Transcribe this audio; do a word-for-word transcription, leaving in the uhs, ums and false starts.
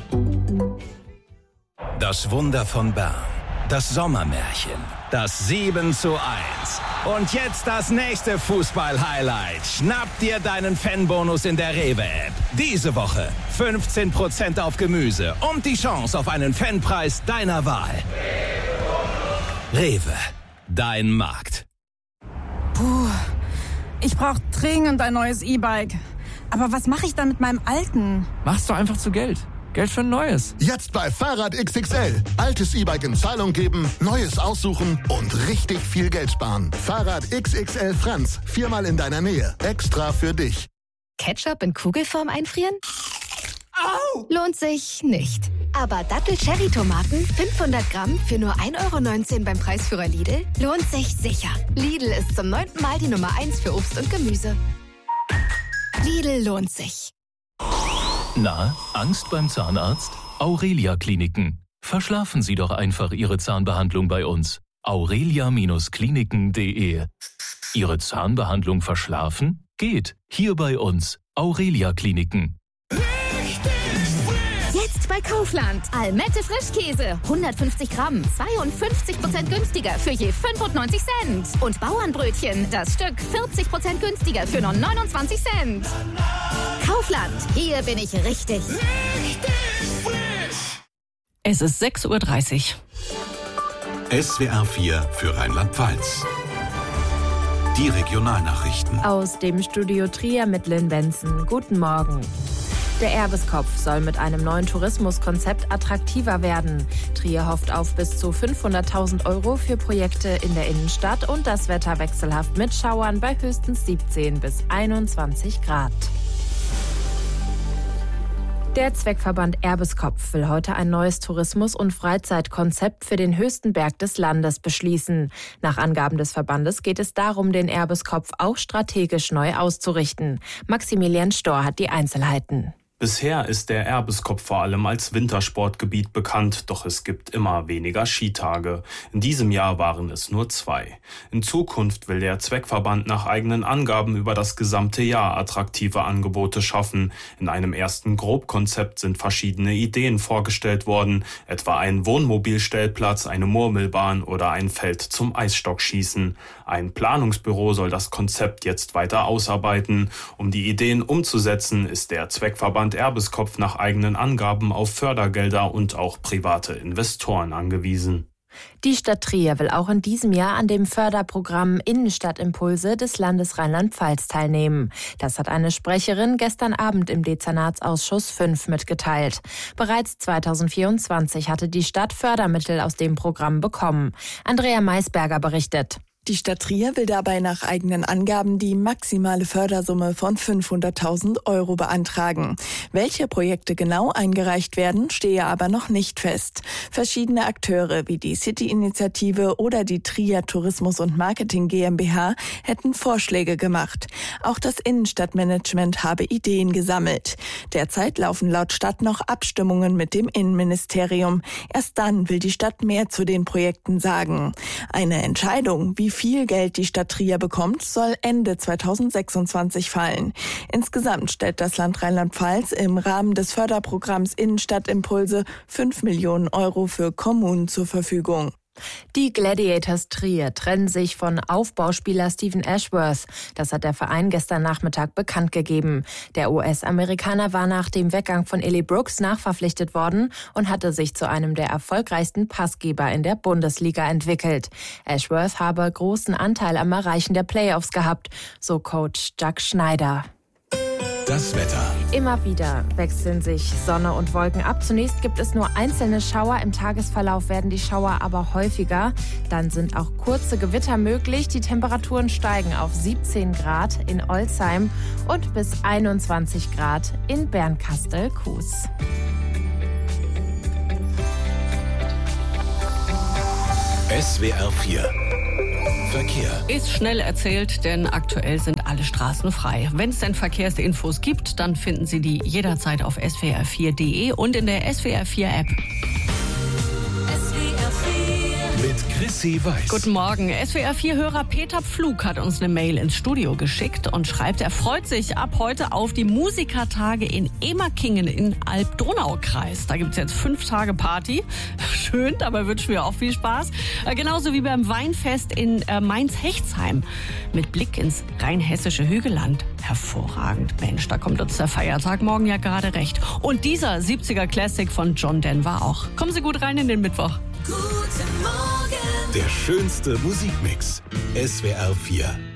Das Wunder von Bern. Das Sommermärchen. Das sieben zu eins. Und jetzt das nächste Fußball-Highlight. Schnapp dir deinen Fanbonus in der Rewe-App. Diese Woche fünfzehn Prozent auf Gemüse und die Chance auf einen Fanpreis deiner Wahl. Rewe. Dein Markt. Puh, ich brauche dringend ein neues E-Bike. Aber was mache ich dann mit meinem alten? Mach's doch einfach zu Geld. Geld für ein neues. Jetzt bei Fahrrad X X L. Altes E-Bike in Zahlung geben, neues aussuchen und richtig viel Geld sparen. Fahrrad X X L Franz. Viermal in deiner Nähe. Extra für dich. Ketchup in Kugelform einfrieren? Au! Lohnt sich nicht. Aber Dattel-Cherry-Tomaten fünfhundert Gramm für nur ein Euro neunzehn beim Preisführer Lidl lohnt sich sicher. Lidl ist zum neunten Mal die Nummer eins für Obst und Gemüse. Lidl lohnt sich. Na, Angst beim Zahnarzt? Aurelia Kliniken. Verschlafen Sie doch einfach Ihre Zahnbehandlung bei uns. aurelia Kliniken punkt de. Ihre Zahnbehandlung verschlafen? Geht. Hier bei uns. Aurelia Kliniken. Jetzt bei Kaufland. Almette Frischkäse. hundertfünfzig Gramm. zweiundfünfzig Prozent günstiger für je fünfundneunzig Cent. Und Bauernbrötchen. Das Stück vierzig Prozent günstiger für nur neunundzwanzig Cent. Kaufland. Hier bin ich richtig. Richtig frisch. Es ist sechs Uhr dreißig. S W R vier für Rheinland-Pfalz. Die Regionalnachrichten. Aus dem Studio Trier mit Lynn Benson. Guten Morgen. Der Erbeskopf soll mit einem neuen Tourismuskonzept attraktiver werden. Trier hofft auf bis zu fünfhunderttausend Euro für Projekte in der Innenstadt und das Wetter wechselhaft mit Schauern bei höchstens siebzehn bis einundzwanzig Grad. Der Zweckverband Erbeskopf will heute ein neues Tourismus- und Freizeitkonzept für den höchsten Berg des Landes beschließen. Nach Angaben des Verbandes geht es darum, den Erbeskopf auch strategisch neu auszurichten. Maximilian Storr hat die Einzelheiten. Bisher ist der Erbeskopf vor allem als Wintersportgebiet bekannt, doch es gibt immer weniger Skitage. In diesem Jahr waren es nur zwei. In Zukunft will der Zweckverband nach eigenen Angaben über das gesamte Jahr attraktive Angebote schaffen. In einem ersten Grobkonzept sind verschiedene Ideen vorgestellt worden, etwa ein Wohnmobilstellplatz, eine Murmelbahn oder ein Feld zum Eisstockschießen. Ein Planungsbüro soll das Konzept jetzt weiter ausarbeiten. Um die Ideen umzusetzen, ist der Zweckverband Erbeskopf nach eigenen Angaben auf Fördergelder und auch private Investoren angewiesen. Die Stadt Trier will auch in diesem Jahr an dem Förderprogramm Innenstadtimpulse des Landes Rheinland-Pfalz teilnehmen. Das hat eine Sprecherin gestern Abend im Dezernatsausschuss fünf mitgeteilt. Bereits zweitausendvierundzwanzig hatte die Stadt Fördermittel aus dem Programm bekommen. Andrea Maisberger berichtet. Die Stadt Trier will dabei nach eigenen Angaben die maximale Fördersumme von fünfhunderttausend Euro beantragen. Welche Projekte genau eingereicht werden, stehe aber noch nicht fest. Verschiedene Akteure wie die City-Initiative oder die Trier Tourismus und Marketing GmbH hätten Vorschläge gemacht. Auch das Innenstadtmanagement habe Ideen gesammelt. Derzeit laufen laut Stadt noch Abstimmungen mit dem Innenministerium. Erst dann will die Stadt mehr zu den Projekten sagen. Eine Entscheidung, wie viel Geld die Stadt Trier bekommt, soll Ende zweitausendsechsundzwanzig fallen. Insgesamt stellt das Land Rheinland-Pfalz im Rahmen des Förderprogramms Innenstadtimpulse fünf Millionen Euro für Kommunen zur Verfügung. Die Gladiators Trier trennen sich von Aufbauspieler Stephen Ashworth. Das hat der Verein gestern Nachmittag bekannt gegeben. Der U S-Amerikaner war nach dem Weggang von Illy Brooks nachverpflichtet worden und hatte sich zu einem der erfolgreichsten Passgeber in der Bundesliga entwickelt. Ashworth habe großen Anteil am Erreichen der Playoffs gehabt, so Coach Jack Schneider. Das Wetter. Immer wieder wechseln sich Sonne und Wolken ab. Zunächst gibt es nur einzelne Schauer. Im Tagesverlauf werden die Schauer aber häufiger. Dann sind auch kurze Gewitter möglich. Die Temperaturen steigen auf siebzehn Grad in Olzheim und bis einundzwanzig Grad in Bernkastel-Kues. S W R vier Verkehr. Ist schnell erzählt, denn aktuell sind alle Straßen frei. Wenn es denn Verkehrsinfos gibt, dann finden Sie die jederzeit auf S W R vier Punkt de und in der S W R vier App. S W R vier mit Chrissy Weiß. Guten Morgen. S W R vier Hörer Peter Pflug hat uns eine Mail ins Studio geschickt und schreibt, er freut sich ab heute auf die Musikertage in Emerkingen in Alb-Donau-Kreis. Da gibt es jetzt fünf Tage Party. Schön, dabei wünschen wir auch viel Spaß. Äh, genauso wie beim Weinfest in äh, Mainz-Hechtsheim. Mit Blick ins rheinhessische Hügelland. Hervorragend. Mensch, da kommt uns der Feiertag morgen ja gerade recht. Und dieser siebziger Classic von John Denver auch. Kommen Sie gut rein in den Mittwoch. Der schönste Musikmix. S W R vier.